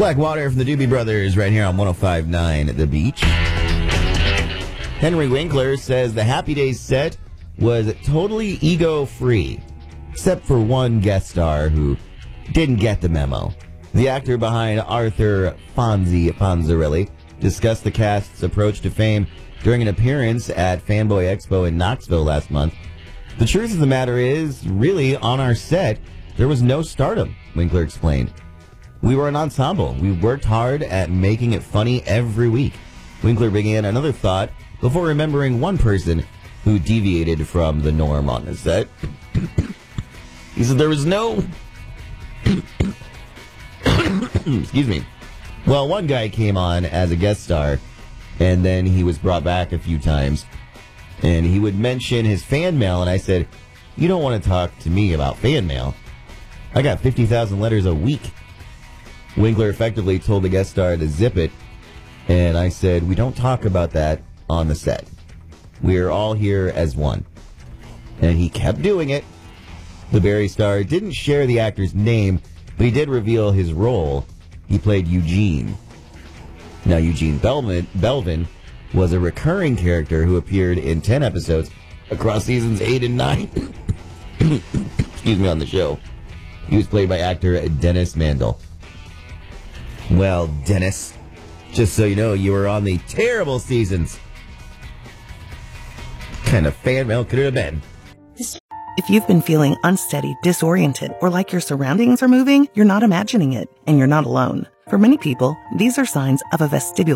Blackwater from the Doobie Brothers right here on 105.9 at the beach. Henry Winkler says the Happy Days set was totally ego-free, except for one guest star who didn't get the memo. The actor behind Arthur Fonzarelli discussed the cast's approach to fame during an appearance at Fanboy Expo in Knoxville last month. The truth of the matter is, really, on our set, there was no stardom, Winkler explained. We were an ensemble. We worked hard at making it funny every week. Winkler began another thought before remembering one person who deviated from the norm on the set. He said there was no... Excuse me. Well, one guy came on as a guest star, and then he was brought back a few times. And he would mention his fan mail, and I said, you don't want to talk to me about fan mail. I got 50,000 letters a week. Winkler effectively told the guest star to zip it, and I said, we don't talk about that on the set. We're all here as one. And he kept doing it. The Barry star didn't share the actor's name, but he did reveal his role. He played Eugene. Now, Eugene Belvin was a recurring character who appeared in 10 episodes across seasons 8 and 9. Excuse me, on the show. He was played by actor Dennis Mandel. Well, Dennis, just so you know, you were on the terrible seasons. What kind of fan mail could it have been? If you've been feeling unsteady, disoriented, or like your surroundings are moving, you're not imagining it, and you're not alone. For many people, these are signs of a vestibular